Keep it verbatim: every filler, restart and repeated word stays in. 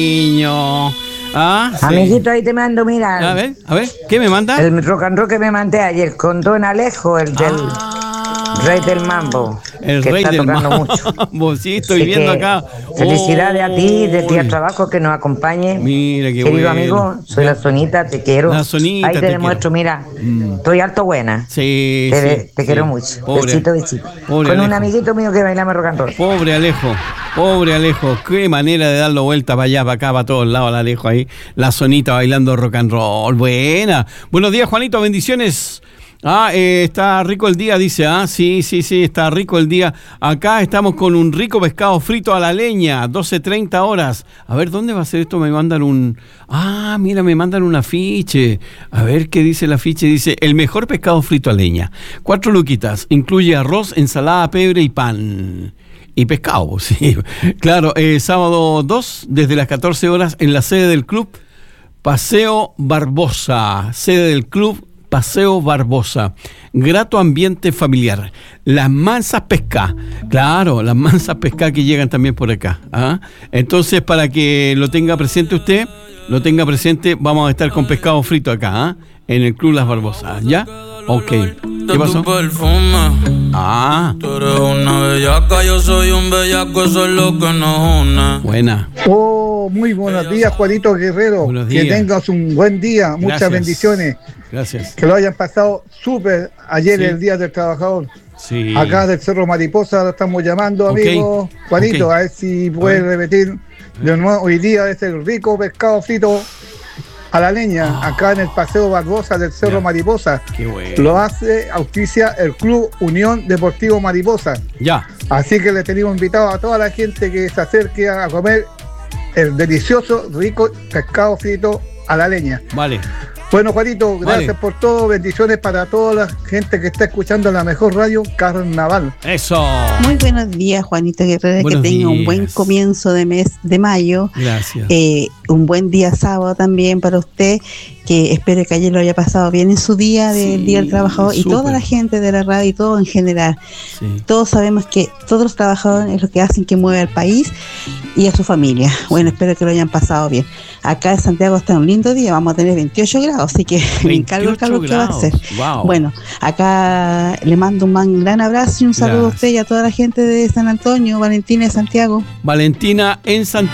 niño. Ah, sí. Amiguito, ahí te mando, mira. A ver, a ver, ¿qué me manda? El rock and roll que me mandé ayer con Don Alejo, el del Ah, Rey del Mambo. el que rey está del tocando mambo. mucho. Sí, estoy Así viendo que, acá. Felicidades Oh, a ti, de ti al trabajo, que nos acompañe. Mira qué Querido bueno. amigo, soy la Sonita, te quiero. La Sonita, ahí te, te demuestro, quiero. mira, Mm. estoy alto buena. Sí, Te, sí, te sí. quiero mucho. Pobre, besito, besito. pobre Con un Alejo. amiguito mío que bailamos rock and roll. Pobre Alejo, pobre Alejo, qué manera de darlo vuelta para allá, para acá, para todos lados, el Alejo ahí, la Sonita bailando rock and roll, buena. Buenos días, Juanito, bendiciones. Ah, eh, está rico el día, dice, ah, sí, sí, sí, está rico el día. Acá estamos con un rico pescado frito a la leña, doce treinta horas. A ver, ¿dónde va a ser esto? Me mandan un... Ah, mira, me mandan un afiche. A ver qué dice el afiche. Dice, el mejor pescado frito a leña. Cuatro luquitas, incluye arroz, ensalada, pebre y pan. Y pescado, sí. Claro, eh, sábado dos, desde las catorce horas, en la sede del club Paseo Barbosa. Sede del club Paseo Barbosa. Grato ambiente familiar. Las mansas pesca. Claro, las mansas pesca que llegan también por acá. ¿Ah? Entonces, para que lo tenga presente usted, lo tenga presente, vamos a estar con pescado frito acá, ¿ah? En el Club Las Barbosas. ¿Ya? Ok. ¿Qué pasó? Ah. Tú eres una bellaca, yo soy un bellaco, eso es lo que nos une. Buena. Oh, muy buenos días, Juanito Guerrero. Buenos que días. tengas un buen día, muchas Gracias. bendiciones. Gracias. Que lo hayan pasado súper ayer, Sí. el Día del Trabajador. Sí. Acá del Cerro Mariposa lo estamos llamando, Ok. amigo. Juanito, Ok. a ver si puedes A ver. repetir de nuevo. Hoy día es el rico pescado frito a la leña, Ah. acá en el Paseo Barbosa del Cerro Ya. Mariposa. Qué bueno. Lo hace, auspicia el Club Unión Deportivo Mariposa. Ya. Así que le tenemos invitado a toda la gente que se acerque a comer el delicioso, rico pescado frito a la leña. Vale. Bueno, Juanito, gracias Vale. por todo. Bendiciones para toda la gente que está escuchando la mejor radio, Carnaval. Eso. Muy buenos días, Juanito Guerrero, Buenos que tenga un días. buen comienzo de mes de mayo, Gracias. eh, un buen día sábado también para usted, que espero que ayer lo haya pasado bien en su día del Sí, Día del Trabajador y súper. toda la gente de la radio y todo en general. Sí. Todos sabemos que todos los trabajadores es lo que hacen que mueve al país y a su familia. Bueno, espero que lo hayan pasado bien. Acá en Santiago está un lindo día, vamos a tener veintiocho grados, así que me encargo el calor que va a hacer. Wow. Bueno, acá le mando un man- gran abrazo y un saludo Gracias. a usted y a toda la gente de San Antonio, Valentina de Santiago. Valentina en Santiago.